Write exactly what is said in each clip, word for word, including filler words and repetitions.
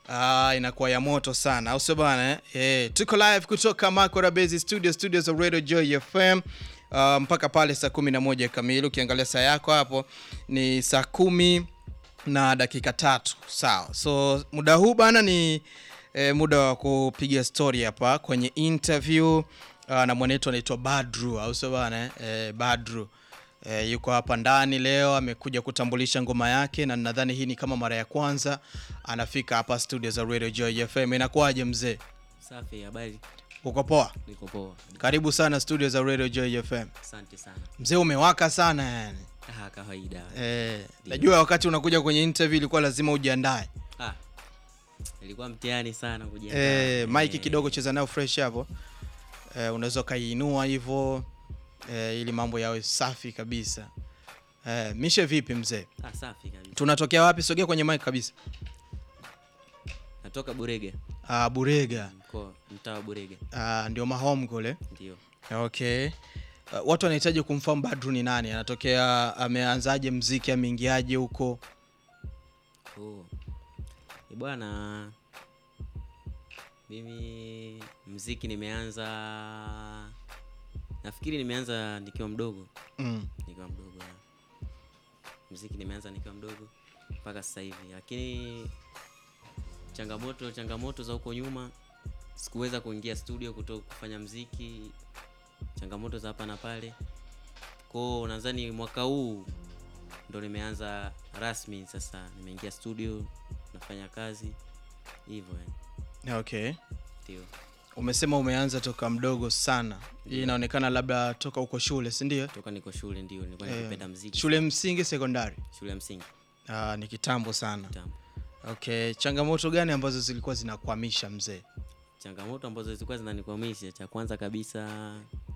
Ah, inakuwa ya moto sana. Au sio bana eh? Eh, tuko live kutoka Makora Base Studio, studios of Radio Joy F M. Uh, mpaka pale saa kumi na moja kamili. Ukiangalia saa yako hapo ni saa kumi na dakika tatu. Sawa. So muda huu bana ni eh, muda wa kupiga story hapa kwenye interview uh, na mwanetu anaitwa Badru. Au sio bana eh, Badru. E, yuko hapa ndani leo, amekuja kutambulisha ngoma yake na nadhani hii ni kama mara ya kwanza anafika hapa studio za Radio Joy F M. Inakuaje mzee? Safi, habari. Uko poa? Niko poa. Karibu sana studio za Radio Joy F M. Asante sana. Mzee umewaka sana yani. Ah, kawaida. Eh, najua wakati unakuja kwenye interview ilikuwa lazima ujiandae. Ah. Ilikuwa mtihani sana kujiandaa. Eh, mic kidogo cheza nayo fresh hapo. Eh, unaweza kaiinua hivyo. Eh, ili mambo yawe safi kabisa. Eh, mishe vipi mzee? Ah, safi kabisa. Tunatokea wapi? Sogea kwenye mic kabisa. Natoka Burega. Ah, Burega. Mkoa mtaa wa Burega. Ah, ndio mahome kule. Ndio. Okay. Uh, watu wanahitaji kumfahamu Badru ni nani? Anatokea, ameanzaje muziki, ameingiaje huko? Oh. E bwana, mimi muziki nimeanza, nafikiri nimeanza nikiwa mdogo. Mm. Nikiwa mdogo. Ya. Muziki nimeanza nikiwa mdogo mpaka sasa hivi. Lakini changamoto changamoto za huko nyuma, sikuweza kuingia studio kutoka kufanya muziki, changamoto za hapa na pale. Kwa nadhani mwaka huu ndo nimeanza rasmi sasa, nimeingia studio nafanya kazi hivyo yani. Okay. Ndio. Umesema umeanza toka mdogo sana. Hii inaonekana labda toka uko shule, si ndio? Toka niko shule ndio, nilikuwa eh, nikipenda muziki. Shule msingi, sekondari? Shule ya msingi. Ah, ni kitambo sana. Kitambo. Okay, changamoto gani ambazo zilikuwa zinakwamisha mzee? Changamoto ambazo zilikuwa zinanikwamisha, cha kwanza kabisa,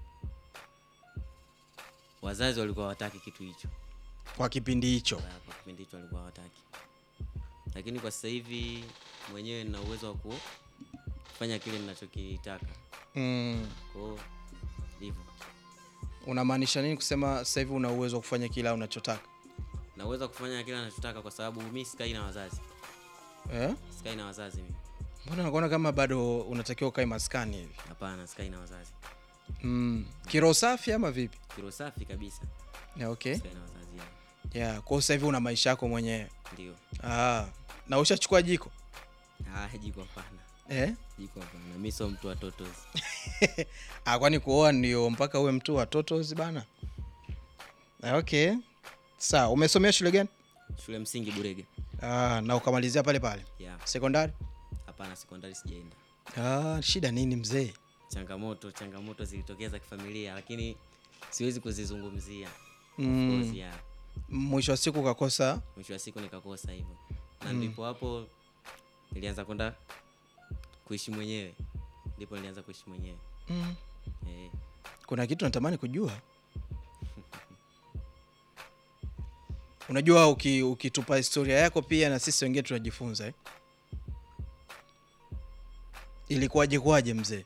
wazazi walikuwa hawataki kitu hicho. Kwa kipindi hicho. Kwa kipindi hicho walikuwa hawataki. Lakini kwa sasa hivi mwenyewe nina uwezo wa kufanya kile ninachokitaka. Mm. Kwa hivyo. Unamaanisha nini kusema sasa hivi una uwezo wa kufanya kila unachotaka? Na uwezo wa kufanya kila ninachotaka kwa sababu mimi sikai na wazazi. Eh? Sikai na wazazi mimi. Mbona unaona kama bado unatakiwa ukae maskani hivi? Hapana, sikai na wazazi. Mm. Kiro safi ama vipi? Kiro safi kabisa. Yeah, okay. Sikai na wazazi. Ya. Yeah, kwa sasa hivi una maisha yako mwenyewe. Ndio. Ah, na ushachukua jiko? Ah, jiko hapana. Eh? Jiko hapana. Mimi sio mtu wa totos. Ah, kwani kuoa ndio mpaka uwe mtu wa totos bana? Ah, okay. Sawa, umesomea shule gani? Shule msingi Burega. Ah, na ukamalizia pale pale? Yeah. Sekondari? Hapana, sekondari sijaenda. Ah, shida nini mzee? Changamoto, changamoto zilitokea za kifamilia lakini siwezi kuzizungumzia. Mm. Of course, yeah. Mwisho wa siku ukakosa? Mwisho wa siku nikakosa hivyo. Na mm. ndipo hapo nilianza kwenda kuishi mwenyewe. Ndipo nilianza kuishi mwenyewe. Mm. Eh. Kuna kitu natamani kujua. Unajua uki, ukitupa historia yako pia na sisi wengine tunajifunza eh. Ilikuwaje kwaje mzee?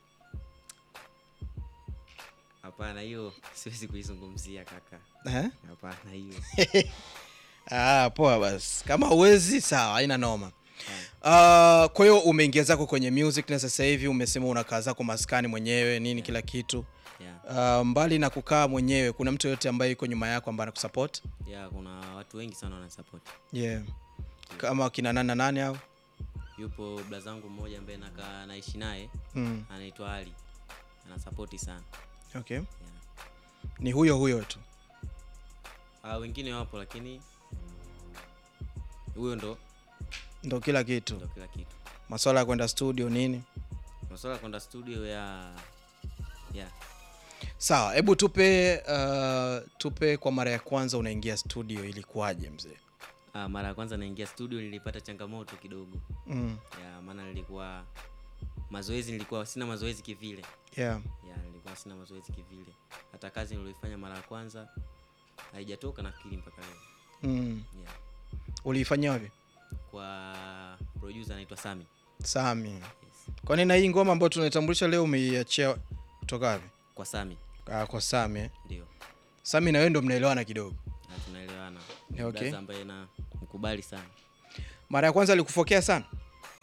Hapana, hiyo siwezi kuizungumzia kaka. Eh? Hapana hiyo. Ah, poa basi. Kama uwezi sawa, haina noma. Ah, uh, kwa hiyo umeingia zako kwenye music na sasa hivi umesema unakaa zako maskani mwenyewe nini, yeah. Kila kitu. Yeah. Uh, mbali na kukaa mwenyewe kuna mtu yote ambaye yuko nyuma yako ambaye anakusupport? Yeah, kuna watu wengi sana wanasupport. Yeah. Yeah. Kama kina nani nani hao? Yupo blazangu mmoja ambaye nakaa naishi naye. Mm. Anaitwa Ali. Anasupport sana. Okay. Yeah. Ni huyo huyo tu. Ah, wengine wapo lakini huyo ndo ndo kila kitu. Ndo kila kitu. Masuala ya kwenda studio nini? Masuala ya kwenda studio ya yeah. Sawa, hebu tupe uh, tupe kwa mara ya kwanza unaingia studio ilikuwaje mzee? Ah, mara ya kwanza naingia studio nilipata changamoto kidogo. Mm. Ya maana nilikuwa mazoezi nilikuwa sina mazoezi kivile. Yeah. Ya nilikuwa sina mazoezi kivile. Hata kazi niliyofanya mara ya kwanza haijatoka nafikiri mpaka leo. Mm. Yeah. Uliifanyia wapi? Kwa producer anaitwa Sami. Sami. Yes. Kwa nini na hii ngoma ambayo tunaitambulisha leo umeiachia kutoka wapi? Kwa Sami. Ah, kwa Sami eh? Ndio. Sami na wewe ndio mnaelewana kidogo. Na tunaelewana. Okay. Dada ambaye na mkubali sana. Mara ya kwanza alikufokea sana?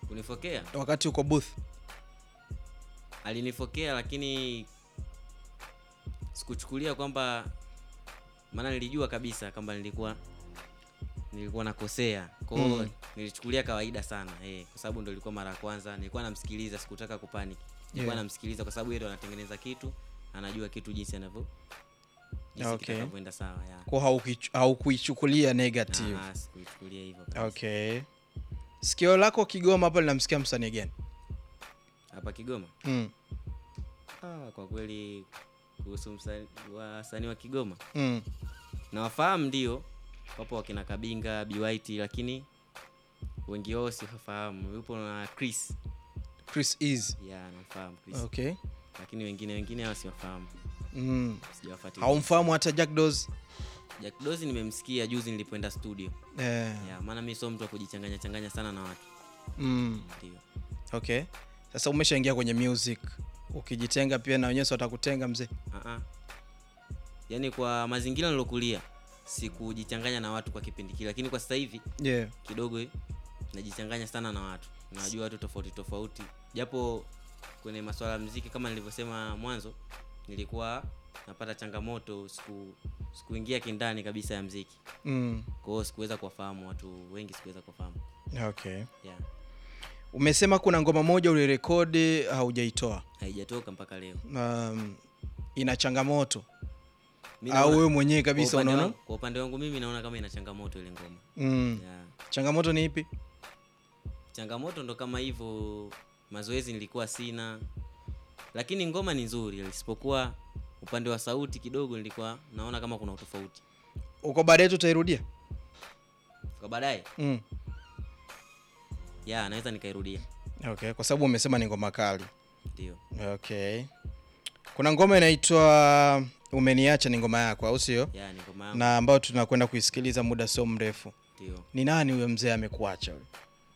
Kunifokea? wakati uko booth? Alinifokea lakini sikuchukulia kwamba, maana nilijua kabisa kwamba nilikuwa nilikuwa nakosea. Kwa hiyo mm. nilichukulia kawaida sana eh, kwa sababu ndio ilikuwa mara ya kwanza. Nilikuwa namsikiliza, sikutaka kupanic. Nilikuwa yeah. namsikiliza kwa sababu yeye ndo anatengeneza kitu, anajua kitu jinsi anavyo jinsi okay. kitakavyoenda sawa ya. Kwa haukuichukulia negative. Ah, sikuichukulia hivyo kabisa. Okay. Sikio lako Kigoma hapa linamsikia msanii gani? Hapa Kigoma? Mm. Ah, kwa kweli kuhusu msanii wasanii wa Kigoma. Mm. Na wafahamu ndio. Wapo wakina Kabinga, B White, lakini wengi wao siwafahamu. Yupo na Chris. Chris is. Yeah, nafahamu Chris. Okay. Lakini wengine wengine hao siwafahamu. Mm. Sijawafuatilia. Haumfahamu hata Jack Dozy? Jack Dozy nimemsikia juzi nilipoenda studio. Yeah. Yeah, maana mimi sio mtu wa kujichanganya changanya sana na watu. Mm. Ndio. Okay. Sasa umeshaingia kwenye music. Ukijitenga pia na wenyewe watakutenga mzee. Ah ah. Yaani kwa mazingira nilokulia sikujichanganya na watu kwa kipindi kile, lakini kwa sasa hivi yeah. kidogo najichanganya sana na watu. Najua watu tofauti tofauti. Japo kwenye masuala ya muziki kama nilivyosema mwanzo, nilikuwa napata changamoto, siku sikuingia kindani kabisa ya muziki. Mm. Kwa hiyo sikuweza kuwafahamu watu wengi, sikuweza kuwafahamu. Okay. Yeah. Umesema kuna ngoma moja ulirekodi haujaitoa. Haijatoka mpaka leo. Um, ina changamoto. Au wewe mwenyewe kabisa unaona? Kwa upande wangu mimi naona kama ina changamoto ile ngoma. Mm. Yeah. Changamoto ni ipi? Changamoto ndo kama hivyo, mazoezi nilikuwa sina. Lakini ngoma ni nzuri, isipokuwa upande wa sauti kidogo nilikuwa naona kama kuna utofauti. Uko baadaye tutairudia? Kwa baadaye? Mm. Yeah, naweza nikairudia. Okay, kwa sababu umesema ni ngoma kali. Ndio. Okay. Kuna ngoma inaitwa Umeniacha, ni ngoma yako au sio? Yeah, ni ngoma yangu. Na ambayo tunakwenda kuisikiliza muda sio mrefu. Ndio. Ni nani huyo mzee amekuacha wewe?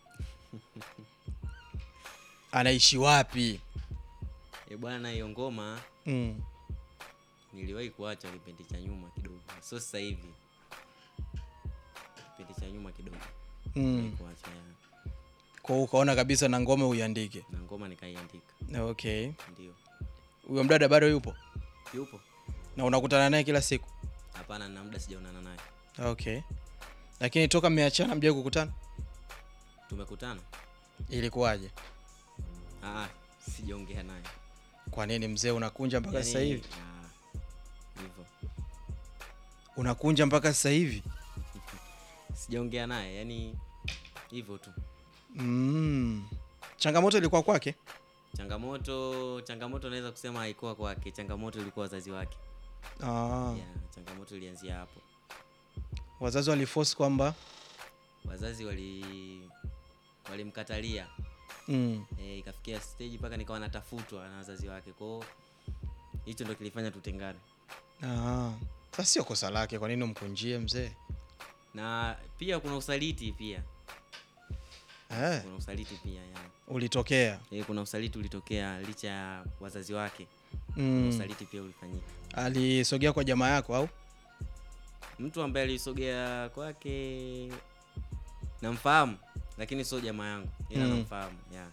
Anaishi wapi? Eh bwana, hiyo ngoma mm. niliwahi kuacha kipindi cha nyuma kidogo. Sio sasa hivi. Kipindi cha nyuma kidogo. Mm. Kuacha. Kwa hiyo ukaona kabisa na ngoma uiandike. Na ngoma nikaiandika. Okay. Ndio. Huyo mdada bado yupo? Yupo. Na unakutana naye kila siku? Hapana, na muda sijaonana naye. Okay. Lakini toka mmeachana mje kukutana? Tumekutana. Ilikuwaje? Ah, sijaongea naye. Kwa nini mzee unakunja mpaka yani, sasa hivi? Ah. Hivyo. Unakunja mpaka sasa hivi? Sijaongea naye, yani hivyo tu. Mm. Changamoto ilikuwa kwake? Changamoto, changamoto naweza kusema haikuwa kwake, changamoto ilikuwa wazazi wake. Ah. Yeah, changamoto ilianzia hapo. Wazazi waliforce kwamba wazazi wali walimkatalia. Mm. Eh, ikafikia stage mpaka nikawa natafutwa na wazazi wake. Kwa hiyo hicho ndio kilifanya tutengane. Ah. Sasa sio kosa lake, kwa nini umkunjie mzee? Na pia kuna usaliti pia. Eh. Kuna usaliti pia yani. Ulitokea? Eh, kuna usaliti ulitokea licha ya wazazi wake. Mm. Usaliti pia ulifanyika. Alisogea kwa jamaa yako au? Mtu ambaye alisogea kwake namfahamu, lakini sio jamaa yangu. Ila mm. namfahamu. Yeah.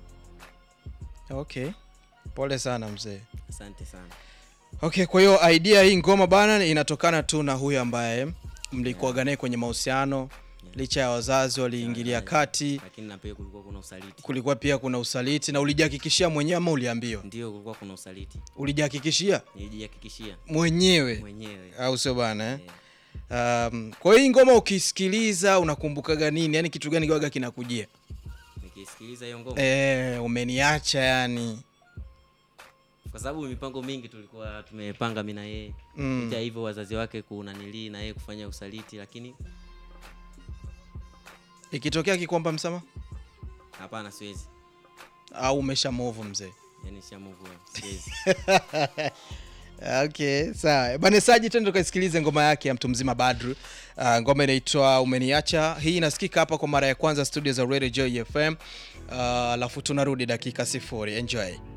Okay. Pole sana mzee. Asante sana. Okay, kwa hiyo idea hii ngoma bana inatokana tu na huyu ambaye mlikuwa yeah. naye kwenye mahusiano yeah. licha ya wazazi waliingilia yeah, kati, lakini na pia kulikuwa kuna usaliti. Kulikuwa pia kuna usaliti na ulijihakikishia mwenyewe ama uliambiwa? Ndio, kulikuwa kuna usaliti. Ulijihakikishia? Nilijihakikishia. Mwenyewe? Mwenyewe. Au sio bana eh? Yeah. Um, kwa hiyo ngoma ukisikiliza unakumbukaga nini? Yaani kitu gani kiwaga kinakujia? Nikisikiliza hiyo ngoma. Eh, umeniacha yani. Kwa sababu mipango mingi tulikuwa tumepanga mimi na yeye. Mm. Licha hivyo wazazi wake kuna nili na yeye kufanya usaliti, lakini ikitokea kikwamba msamaha? Hapana, siwezi. Au umesha move mzee? Yaani sha move, siwezi. Okay, sawa. Bana Saji, twende tukasikilize ngoma yake ya mtu mzima Badru. Uh, ngoma inaitwa Umeniacha. Hii inasikika hapa kwa mara ya kwanza studio za Radio Joy F M. Uh, alafu tunarudi dakika sifuri. Enjoy.